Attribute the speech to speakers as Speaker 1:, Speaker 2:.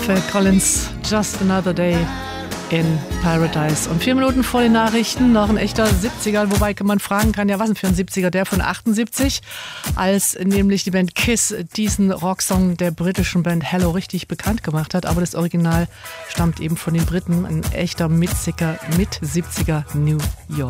Speaker 1: Phil Collins, Just Another Day in Paradise. Und 4 Minuten vor den Nachrichten noch ein echter 70er, wobei man fragen kann, ja, was denn für ein 70er? Der von 78, als nämlich die Band Kiss diesen Rocksong der britischen Band Hello richtig bekannt gemacht hat. Aber das Original stammt eben von den Briten, ein echter Mit-70er New York.